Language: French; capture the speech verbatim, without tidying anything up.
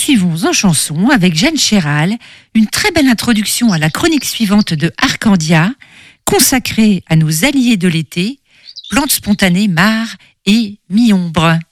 poursuivons en chanson avec Jeanne Chéral, une très belle introduction à la chronique suivante de Arcandia, consacrée à nos alliés de l'été, plantes spontanées, mares et mi-ombre.